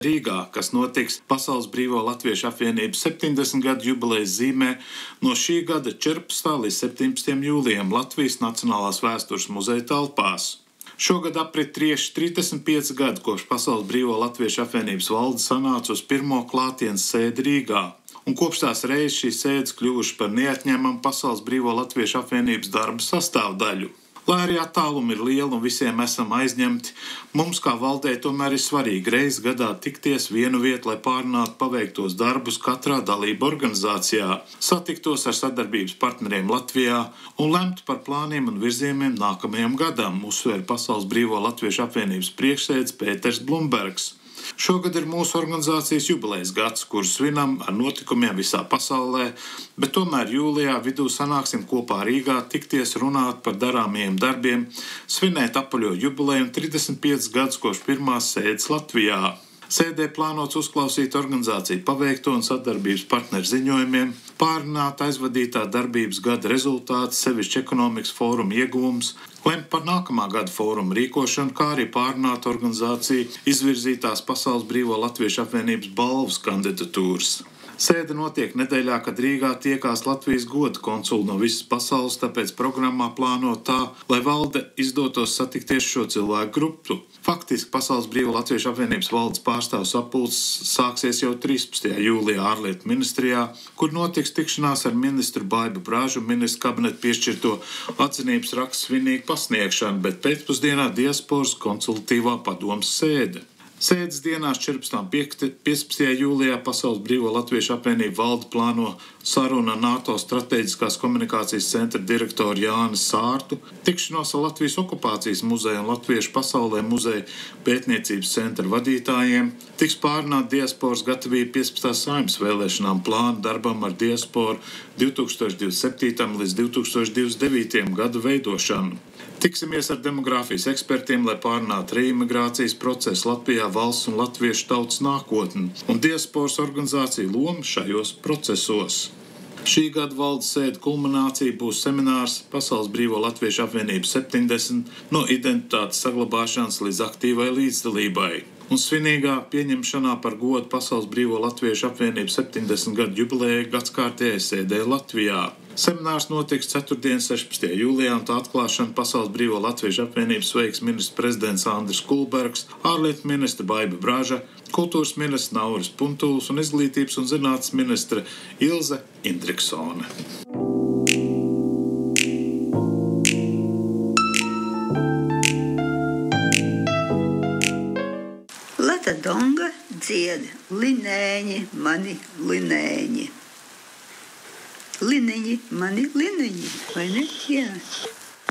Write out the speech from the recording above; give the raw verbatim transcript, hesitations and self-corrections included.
Rīgā, kas notiks Pasaules Brīvo Latviešu apvienības septiņdesmit gadu jubilejas zīmē no šī gada četrpadsmitā līdz septiņpadsmitajam jūlijam Latvijas Nacionālās vēstures muzeja telpās. Šogad aprit tieši trīsdesmit pieci gadi, kopš Pasaules Brīvo Latviešu apvienības valde sanāca uz pirmo klātienes sēdi Rīgā, un kopš tās reizes šīs sēdes kļuvušas par neatņemamu Pasaules Brīvo Latviešu apvienības darba sastāvdaļu. Lai arī attālumi ir lieli un visiem esam aizņemti, mums kā valdē tomēr ir svarīgi reizi gadā tikties vienu vietu, lai pārunātu paveiktos darbus katrā dalība organizācijā, satiktos ar sadarbības partneriem Latvijā un lemtu par plāniem un virzījumiem nākamajam gadam, uzsver Pasaules Brīvo Latviešu apvienības priekšsēdis Pēters Blumbergs. Šogad ir mūsu organizācijas jubilejas gads, kuru svinam ar notikumiem visā pasaulē, bet tomēr jūlijā vidū sanāksim kopā Rīgā tikties runāt par darāmajiem darbiem, svinēt apaļo jubileju un trīsdesmit piecus gadus kopš pirmās sēdes Latvijā. Sēdē plānots uzklausīt organizāciju paveikto un sadarbības partneru ziņojumiem, pārunāt aizvadītā darbības gada rezultātus, sevišķi ekonomikas fóruma ieguvumus, lemt par nākamā gada fóruma rīkošanu, kā arī pārunāt organizāciju izvirzītās Pasaules Brīvo Latviešu apvienības balvas kandidatūras. Sēde notiek nedēļā, kad Rīgā tiekās Latvijas goda konsuli no visas pasaules, tāpēc programmā plāno tā, lai valde izdotos satikties šo cilvēku grupu. Faktiski Pasaules Brīvo Latviešu apvienības valdes pārstāvu sapulces sāksies jau trīspadsmitajā jūlijā ārlietu ministrijā, kur notiks tikšanās ar ministru Baibu Brāžu un ministru kabinetu piešķirto atzinības rakstu svinīgu pasniegšanu, bet pēcpusdienā diasporas konsultatīvā padomes sēde. Sēdes dienās četrpadsmitajā un piecpadsmitajā jūlijā Pasaules Brīvo Latviešu apvienība valde plāno sarunu ar NATO strateģiskās komunikācijas centra direktoru Jāni Sārtu, tikšanos ar Latvijas okupācijas muzeja un Latviešu pasaulē muzeja pētniecības centra vadītājiem, tiks pārunāt diasporas gatavību piecpadsmitajām Saeimas vēlēšanām plānu darbam ar diasporu divi tūkstoši divdesmit septītajam līdz divi tūkstoši divdesmit devītajam gadu veidošanu. Tiksimies ar demogrāfijas ekspertiem, lai pārunātu reimigrācijas procesu Latvijā, valsts un latviešu tautas nākotni un diasporas organizāciju lomu šajos procesos. Šī gada valdes sēde kulminācija būs seminārs Pasaules Brīvo Latviešu apvienības septiņdesmit no identitātes saglabāšanas līdz aktīvai līdzdalībai. Un svinīgā pieņemšanā par godu Pasaules Brīvo Latviešu apvienības septiņdesmit gadu jubileja gadskārtējai sēdē Latvijā. Seminārs notiks ceturtdien, sešpadsmitajā jūlijā, un tā atklāšana Pasaules Brīvo Latviešu apvienības veiks ministrs prezidents Andris Kulbergs, ārlietu ministra Baiba Brāža, kultūras ministrs Nauris Puntuls un izglītības un zinātnes ministra Ilze Indriksone. Lata Donga dzied linēņi, mani linēņi. Liniņi, mani liniņi, vai ne? Jā.